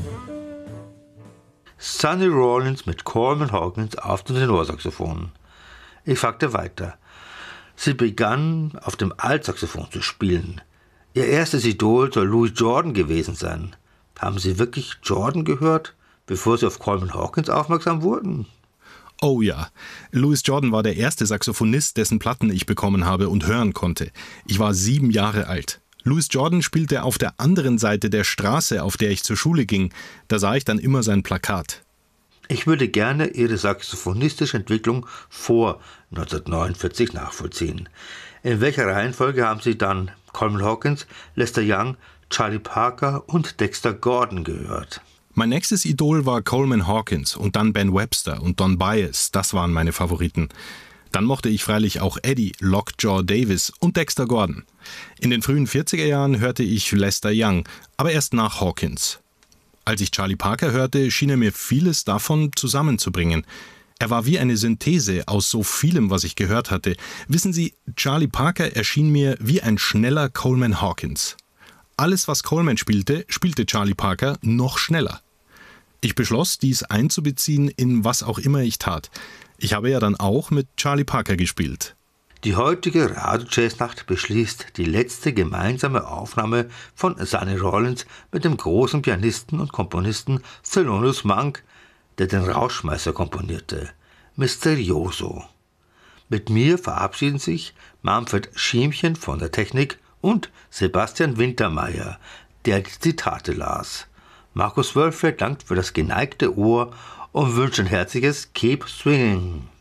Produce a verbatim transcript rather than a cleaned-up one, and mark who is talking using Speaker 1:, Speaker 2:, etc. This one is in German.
Speaker 1: Sonny Rollins mit Coleman Hawkins auf dem Tenorsaxophon. Ich fragte weiter. Sie begann auf dem Altsaxophon zu spielen. Ihr erstes Idol soll Louis Jordan gewesen sein. Haben Sie wirklich Jordan gehört, bevor Sie auf Coleman Hawkins aufmerksam wurden?
Speaker 2: Oh ja, Louis Jordan war der erste Saxophonist, dessen Platten ich bekommen habe und hören konnte. Ich war sieben Jahre alt. Louis Jordan spielte auf der anderen Seite der Straße, auf der ich zur Schule ging. Da sah ich dann immer sein Plakat.
Speaker 1: Ich würde gerne Ihre saxophonistische Entwicklung vor neunzehnhundertneunundvierzig nachvollziehen. In welcher Reihenfolge haben Sie dann Coleman Hawkins, Lester Young, Charlie Parker und Dexter Gordon gehört?
Speaker 2: Mein nächstes Idol war Coleman Hawkins und dann Ben Webster und Don Byas. Das waren meine Favoriten. Dann mochte ich freilich auch Eddie, Lockjaw Davis und Dexter Gordon. In den frühen vierziger Jahren hörte ich Lester Young, aber erst nach Hawkins. Als ich Charlie Parker hörte, schien er mir vieles davon zusammenzubringen. Er war wie eine Synthese aus so vielem, was ich gehört hatte. Wissen Sie, Charlie Parker erschien mir wie ein schneller Coleman Hawkins. Alles, was Coleman spielte, spielte Charlie Parker noch schneller. Ich beschloss, dies einzubeziehen in was auch immer ich tat. Ich habe ja dann auch mit Charlie Parker gespielt.
Speaker 1: Die heutige Radio-Jazz-Nacht beschließt die letzte gemeinsame Aufnahme von Sonny Rollins mit dem großen Pianisten und Komponisten Thelonious Monk, der den Rauschmeißer komponierte, Misterioso. Mit mir verabschieden sich Manfred Schiemchen von der Technik und Sebastian Wintermeyer, der die Zitate las. Markus Wölfe dankt für das geneigte Ohr und wünscht ein herzliches Keep Swinging.